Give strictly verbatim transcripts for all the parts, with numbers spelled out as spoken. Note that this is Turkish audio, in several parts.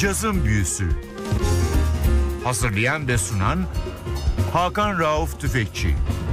Cazın Büyüsü. Hazırlayan ve sunan Hakan Rauf Tüfekçi.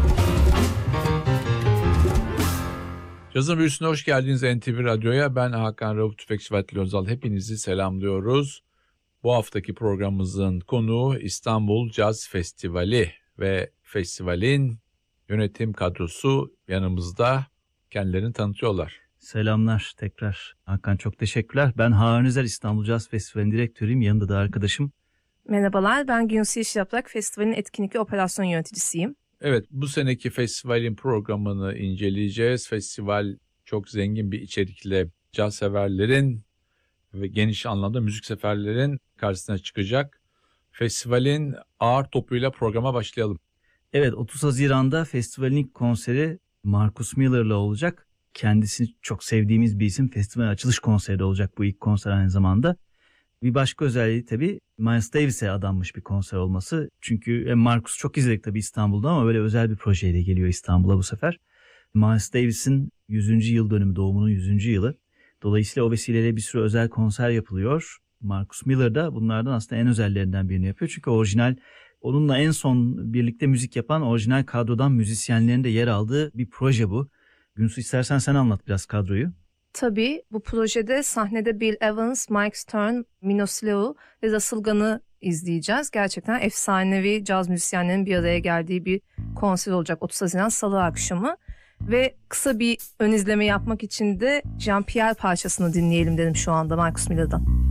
Cazın Büyüsü'ne hoş geldiniz N T V Radyo'ya. Ben Hakan Rauf Tüfekçi ve Atilla Özal. Hepinizi selamlıyoruz. Bu haftaki programımızın konuğu İstanbul Caz Festivali ve festivalin yönetim kadrosu yanımızda. Kendilerini tanıtıyorlar. Selamlar tekrar. Hakan çok teşekkürler. Ben Harun Özer, İstanbul Caz Festivali'nin direktörüyüm. Yanında da arkadaşım. Merhabalar, ben Günsü Yeşilaprak, festivalin etkinlik ve operasyon yöneticisiyim. Evet, bu seneki festivalin programını inceleyeceğiz. Festival çok zengin bir içerikle caz severlerin ve geniş anlamda müzik severlerin karşısına çıkacak. Festivalin ağır topuyla programa başlayalım. Evet, otuz Haziran'da festivalin ilk konseri Marcus Miller'la olacak. Kendisini çok sevdiğimiz bir isim. Festivalin açılış konseri de olacak bu ilk konser aynı zamanda. Bir başka özelliği tabii Miles Davis'e adanmış bir konser olması. Çünkü Marcus çok izledik tabii İstanbul'da ama böyle özel bir projeyle geliyor İstanbul'a bu sefer. Miles Davis'in yüzüncü yıl dönümü, doğumunun yüzüncü yılı. Dolayısıyla o vesileyle bir sürü özel konser yapılıyor. Marcus Miller da bunlardan aslında en özellerinden birini yapıyor. Çünkü orijinal, onunla en son birlikte müzik yapan orijinal kadrodan müzisyenlerin de yer aldığı bir proje bu. Günsu, istersen sen anlat biraz kadroyu. Tabii bu projede sahnede Bill Evans, Mike Stern, Mino Sileo ve Russell Gunn'ı izleyeceğiz. Gerçekten efsanevi caz müzisyenlerin bir araya geldiği bir konser olacak otuz Haziran Salı akşamı. Ve kısa bir ön izleme yapmak için de Jean-Pierre parçasını dinleyelim dedim şu anda Marcus Miller'dan.